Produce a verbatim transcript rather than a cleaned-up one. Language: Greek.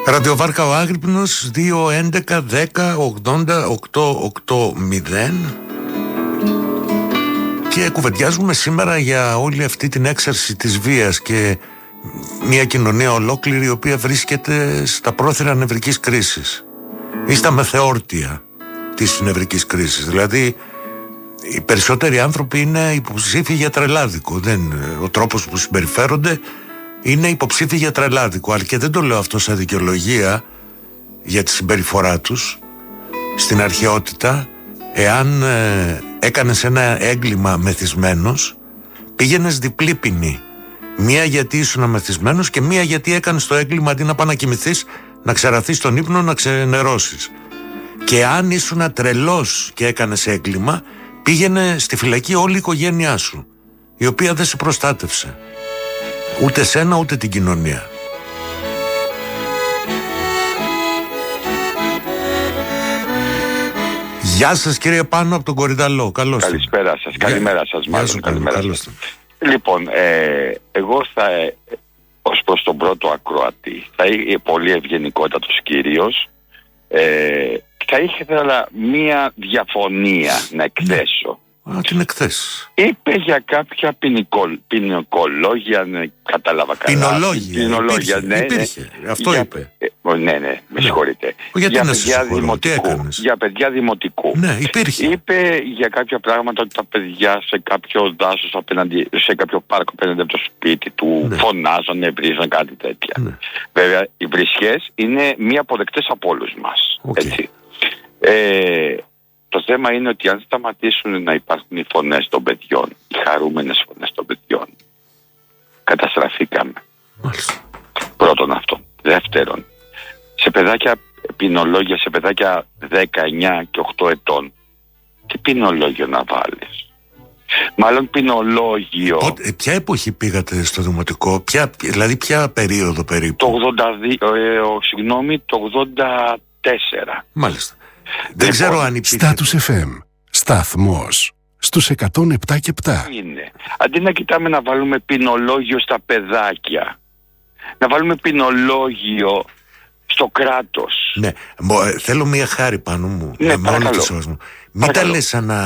Ραδιοβάρκα ο Άγρυπνος δύο έντεκα δέκα ογδόντα οκτώ ογδόντα και κουβεντιάζουμε σήμερα για όλη αυτή την έξαρση της βίας και μια κοινωνία ολόκληρη η οποία βρίσκεται στα πρόθυρα νευρικής κρίσης ή στα μεθεόρτια της νευρικής κρίσης. Δηλαδή οι περισσότεροι άνθρωποι είναι υποψήφιοι για τρελάδικο. Δεν, ο τρόπος που συμπεριφέρονται είναι υποψήφιοι για τρελάδικο. Αλλά και δεν το λέω αυτό σαν δικαιολογία για τη συμπεριφορά τους. Στην αρχαιότητα, εάν ε, έκανες ένα έγκλημα μεθυσμένος, πήγαινες διπλή ποινή. Μία γιατί ήσουν μεθυσμένος και μία γιατί έκανες το έγκλημα αντί να πάει να κοιμηθείς, να ξεραθείς τον ύπνο, να ξενερώσεις. Και αν ήσουν τρελός και έκανες έγκλημα, πήγαινε στη φυλακή όλη η οικογένειά σου, η οποία δεν σε προστάτευσε. Ούτε σένα ούτε την κοινωνία. Γεια σας κύριε Πάνο από τον Κορυδαλό. Καλώς. Καλησπέρα σας. Γεια... Καλημέρα σας μάλλον. Σου, Καλημέρα σας. Λοιπόν, ε, εγώ θα, ε, ως προς τον πρώτο ακροατή, θα είμαι πολύ ευγενικότατος κύριος. Ε, θα ήθελα μία διαφωνία να εκθέσω. Α, την εκθέσεις. Είπε για κάποια ποινικολόγια, ναι, κατάλαβα καλά. Ποινολόγια. Ποινολόγια, υπήρχε, ναι, υπήρχε. ναι. Αυτό για, είπε. Ε, ναι, ναι, με ναι. συγχωρείτε. Γιατί για να παιδιά δημοτικού. Για παιδιά δημοτικού. Ναι, υπήρχε. Είπε για κάποια πράγματα ότι τα παιδιά σε κάποιο δάσος απέναντι, σε κάποιο πάρκο απέναντι από το σπίτι του, ναι, φωνάζανε, βρίζανε, κάτι τέτοια. Ναι. Βέβαια, οι βρισιές είναι μη αποδεκτές από όλους μας. Okay. Έτσι. Ε, Το θέμα είναι ότι αν σταματήσουν να υπάρχουν οι φωνές των παιδιών, οι χαρούμενες φωνές των παιδιών, καταστραφήκαμε. Μάλιστα. Πρώτον αυτό. Δεύτερον, σε παιδάκια ποινολόγια, σε παιδάκια δέκα, εννιά και οκτώ ετών, τι ποινολόγιο να βάλεις? Μάλλον ποινολόγιο. Πότε, ποια εποχή πήγατε στο δημοτικό, ποια, δηλαδή ποια περίοδο περίπου? Το ογδόντα δύο, ε, ο, συγγνώμη, το ογδόντα τέσσερα. Μάλιστα. Δεν ξέρω αν υπήρχε. Στάτους εφ εμ. Σταθμός στους εκατόν επτά και επτά. Είναι. Αντί να κοιτάμε να βάλουμε ποινολόγιο στα παιδάκια, να βάλουμε ποινολόγιο στο κράτος. Ναι. Θέλω μια χάρη πάνω μου. Ναι, με όλο το σεβασμό. Μην τα λες σαν να